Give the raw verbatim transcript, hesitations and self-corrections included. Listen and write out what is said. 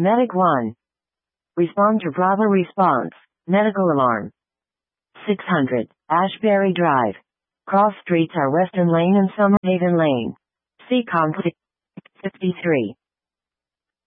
Medic one. Respond to Bravo response. Medical alarm. six hundred. Ashbury Drive. Cross streets are Weston Lane and Summerhaven Lane. C conflict fifty-three.